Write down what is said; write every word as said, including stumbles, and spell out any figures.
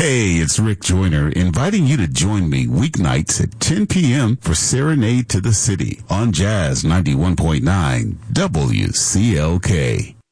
Hey, it's Rick Joyner inviting you to join me weeknights at ten p.m. for Serenade to the City on Jazz ninety-one point nine W C L K.